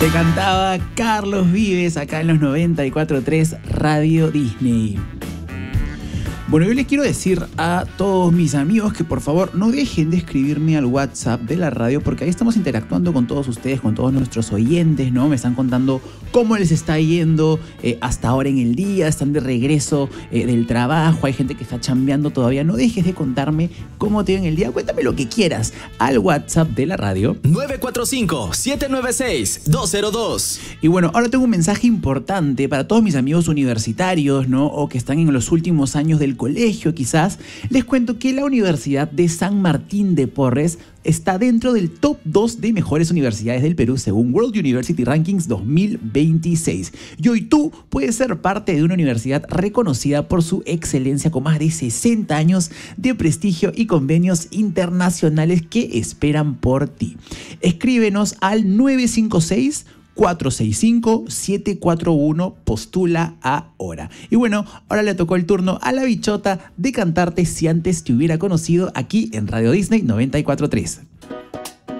Te cantaba Carlos Vives acá en los 94.3 Radio Disney. Bueno, yo les quiero decir a todos mis amigos que por favor no dejen de escribirme al WhatsApp de la radio, porque ahí estamos interactuando con todos ustedes, con todos nuestros oyentes, ¿no? Me están contando cómo les está yendo hasta ahora en el día, están de regreso del trabajo, hay gente que está chambeando todavía. No dejes de contarme cómo te va en el día, cuéntame lo que quieras al WhatsApp de la radio 945-796-202. Y bueno, ahora tengo un mensaje importante para todos mis amigos universitarios, ¿no? O que están en los últimos años del colegio quizás. Les cuento que la Universidad de San Martín de Porres está dentro del top 2 de mejores universidades del Perú según World University Rankings 2026. Y hoy tú puedes ser parte de una universidad reconocida por su excelencia con más de 60 años de prestigio y convenios internacionales que esperan por ti. Escríbenos al 956 465-741, postula ahora. Y bueno, ahora le tocó el turno a la bichota de cantarte Si antes te hubiera conocido aquí en Radio Disney 94.3.